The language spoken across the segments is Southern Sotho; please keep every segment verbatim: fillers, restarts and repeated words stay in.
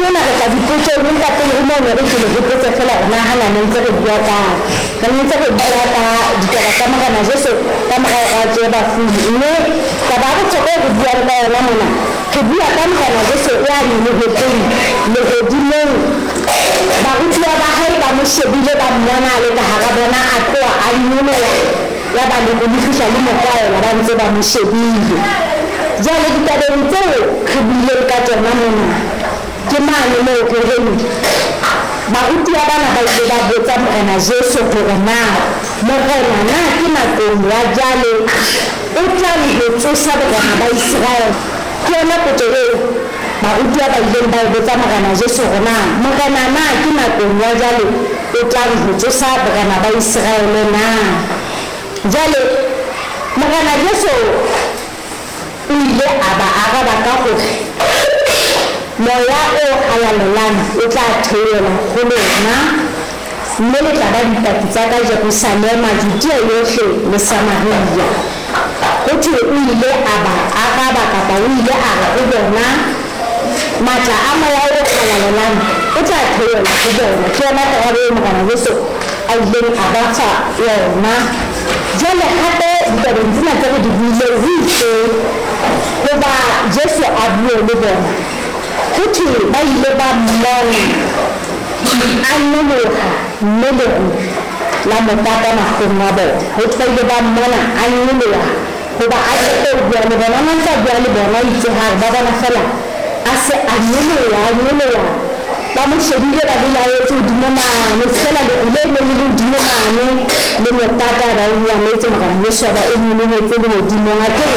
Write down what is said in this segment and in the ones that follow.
mona re tla dipotso le nka pele mo ne re ke le dipotso fela rona hana ne ntse re bua ka re ntse re bua ka ditaba tsa Morena Jesu ka morao ga tse ba fuli mme ka ba re tsoko re bua ka yona mona re bua ka Morena Jesu ya ni le hoteng le hodimong ba rutwa ba hae ba mo shebile ba mmona le ka hara bona a tloa a nyolela ya ba le go fihla le mokwaela ba ntse ba mo shebile jalo ditabeng tseo re buile ka tsona mona ke mane mo go reng baruti ba bana ba ile ba botsa Morena Jesu gore na Morena na ke nakong ya jale o tla le tsosa bana ba Israel ke yona potso eo baruti ba ile ba botsa Morena Jesu gore na Morena na ke nakong ya jale o tla le tsosa bana ba Israel na jale Morena Jesu o ile a ba araba ka gore moya o halalelang o tla theola go lona mme le tla ba dipati tsa ka Jerusalema Judea yohle le Samaria go thwe o ile a ba araba kapa o ile a re go bona matla a moya o halalelang o tla theola go bona ke yona karabo e Morena Jesu a ileng a ba fa yona jale gape ditabeng tsena tse re di buile o itse goba Jesu a bue le bona go thwe ba ile ba mmona a nyologa mme leru la motata magong wa bona go thwe ba ile ba mmona a nyologa goba a tse bua le bona a ntse a bua le bona itse gare ba bona fela a se a nyologa a nyologa ba mo shebile ba dila etse godimo mane fela leru le ne le godimo mane le motata ba bua metse Morena Jesu ba e nyologetse le godimong a kere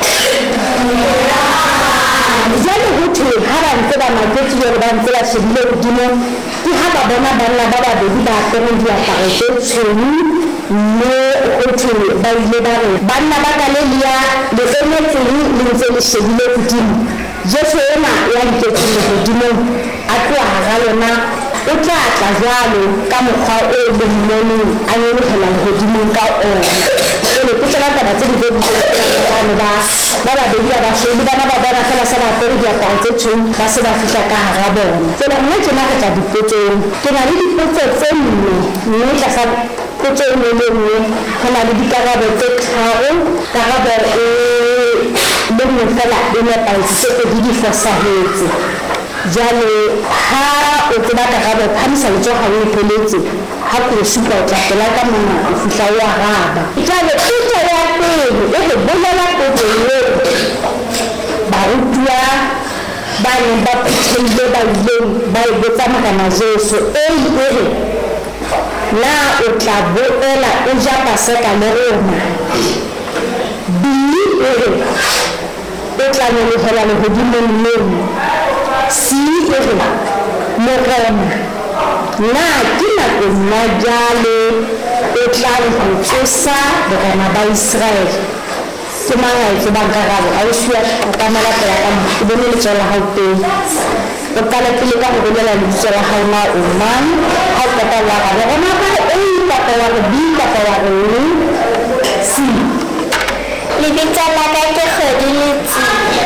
jale go thwe ga ba ntse ba maketse gore ba ntse ba shebile godimo ke ga ba bona banna ba babedi ba apere diaparo tse tshweu mme go thwe ba ile ba re banna ba Galilea le emetseng le ntse le shebile godimo Jesu ena ya nketseng godimong a tloa ga lona o tla tla jalo ka mokgwa o le mmoneng a nyologela godimong ka ona ele ke tsela taba tse di bone ba ba babedi ba shebile bana ba bona fela sa ba apere diaparo tse tshweu ba se ba fihla ka hara bona fela nna ke na re tla dipotsong ke na le dipotso tse nne mme ka sa potso e nngwe le nngwe go na le dikarabo tse tharo karabo e le nngwe fela e nepagetse tse di di fosagetse jalo ha o tseba karabo phamisa letsogo ga o ipoletse ga ko supa o tla fela ka mona o fihla o araba jalo potso ya pele e re bolela potso eo barutwa ba neng ba phuthehile ba ileng ba e botsa Morena Jesu e re na o tla boela o ja Paseka le rona b e re o tla nyologela legodimong leno c e re Morena na ke nakong ya jale o tla go tsosa bana ba Israel ke mang a itse bang karabo a o shua ka mala pela ka mo ke bone letso la hao teng o qala pele ka go bolela lebitso la hao na o mang ha o kapa wa ga rona ka e kapa wa go bi kapa wa go le si lebitso la ka ke Kgwedi Letsi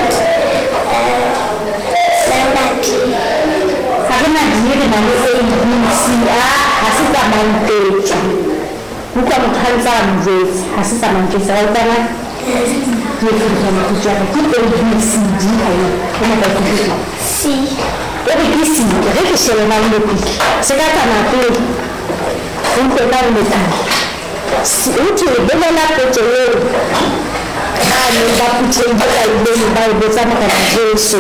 Sambatli ga re na di re na le e si a ha se ka mantetse buka mothantsha mjetse ha se sa mantetse ga tsana ke ke ke ke ke C D ai come ba ke C e re ke si re ke shele na le ku se ka tsana pele o ko na le tsana si o ke bela la potso e a ne ba putseng ba ile ba e botsa Morena Jesu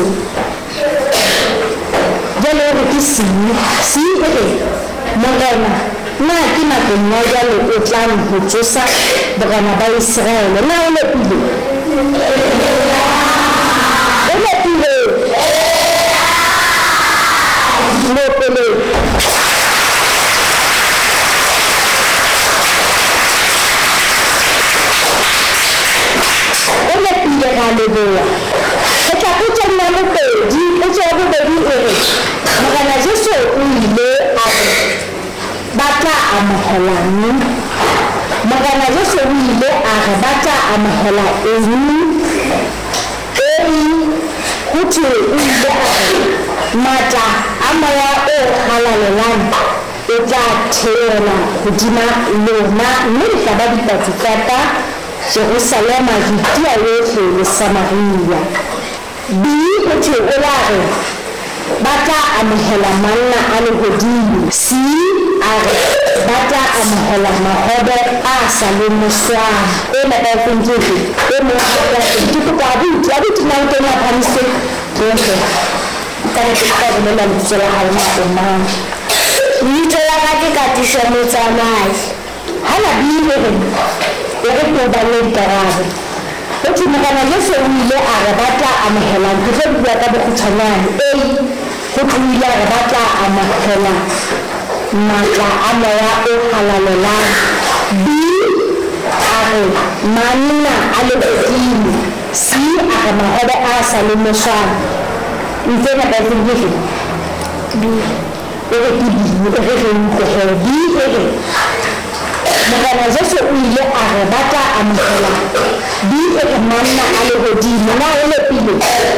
jalo re ke si si e re Morena na ke nakong ya jalo o tla go tsosa bana ba Israel na o le pile o le pile le pele o le pile ga le boa e tla go tsena mo pedi o tswa go bedi e re Morena Jesu o ile a ba tla amogelang Morena Jesu o ile a re ba tla amogela eng e go thwe o ile a matla a moya o halalelang o tla theola hodima lona mme le tla ba dipatsi tsa ka Jerusalema, Judea yohle le Samaria. B ho thwe o la re ba tla amohela manna a lehodimo. C a re ba tla amohela mahobe a sa lemoswang. E nepahetseng ke efe? E mong hape ke kopa abuti abuti nang teng a phamise tsohle ka re ka bolela lebitso la hao na mang. Lebitso la ka ke Katiso Motsamai. Ha la bile re e re ko ba le dikarabo ho thwe Morena Jesu o ile a re ba tla amohela ntho tse bua ka bokgutshwanyane. A ho thwe o ile a re ba tla amohela matla a moya o halalelang. B a re manna a lehodimo. C a re mahobe a sa lemoswang. ntse nepahetseng ke efe? B e re ke B e re reng tlohele B e re Morena Jesu o ile a re ba tla amohela B e re manna a lehodimo. Na o lepile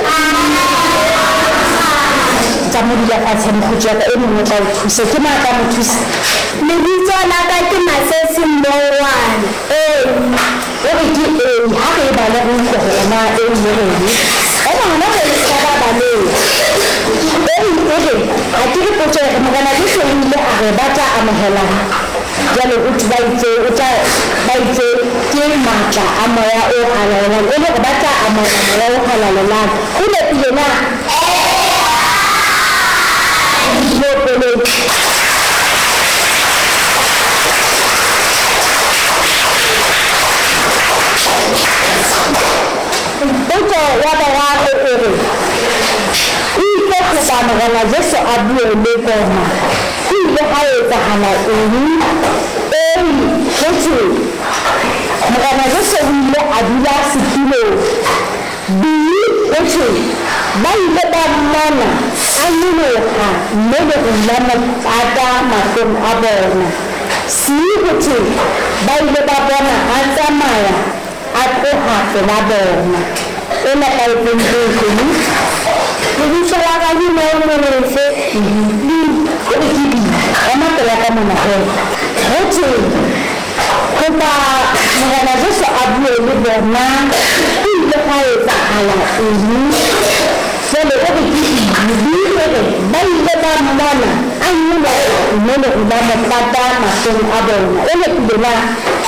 tsa mo dula fatshe mokgotsi wa ka e mongwe tla o thusa ke maa ka mo thusa. Lebitso la ka ke Masesi Mmowane. Ee o re ke ee ha re e bale re utlwe hore na e nngwe reng o ngwana re le ka ba baleng. Ee e re ha ke re potso re Morena Jesu o ile a re ba tla amohela jwale o ba itse o tla ba itse ke matla a moya o halalelang e le hore ba tla amohela moya o halalelang. O lepile na Lopeletse potso ya boraro e re o ile hoba Morena Jesu a bue le bona o ile ha etsahala eng? Ee ho thwe Morena Jesu o ile a dula setulong. B ho thwe ba ile ba mmona a nyoloha mme le ho nna mopata mahlong a bona. C ho thwe ba ile ba bona a tsamaya a tloha pela bona. E nepahetseng ke efeng? Lebitso la ka ke Molefe. B o re ke B ema pela ka mona hee ho thwe hoba Morena Jesu a bue le bona o ile ha etsahala eng? Jwale o re ke B e re ba ile ba mmona a nyoloha mme le ho nna mopata mahlong a bona. O lepile na